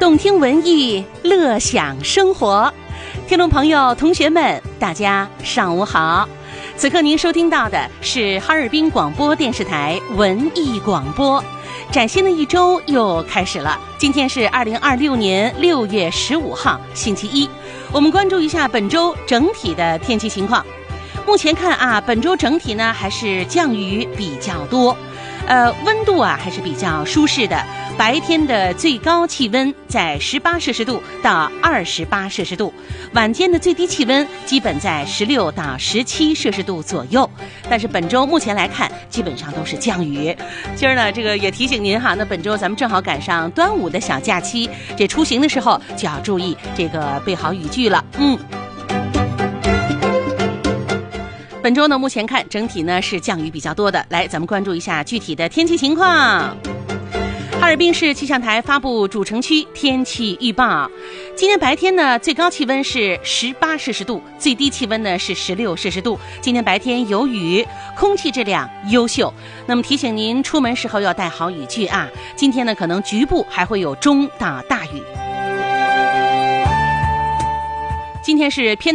动听文艺，乐享生活。听众朋友、同学们，大家上午好。此刻您收听到的是哈尔滨广播电视台文艺广播。崭新的一周又开始了，今天是2026年6月15号，星期一。我们关注一下本周整体的天气情况。目前看本周整体呢还是降雨比较多，温度还是比较舒适的。白天的最高气温在18摄氏度到28摄氏度，晚间的最低气温基本在16到17摄氏度左右。但是本周目前来看，基本上都是降雨。今儿呢，这个也提醒您哈，那本周咱们正好赶上端午的小假期，这出行的时候就要注意这个备好雨具了。本周呢，目前看整体呢是降雨比较多的。来，咱们关注一下具体的天气情况。哈尔滨市气象台发布主城区天气预报。今天白天呢，最高气温是18摄氏度，最低气温呢是16摄氏度。今天白天有雨，空气质量优秀。那么提醒您出门时候要带好雨具啊。今天呢，可能局部还会有中到大雨。今天是偏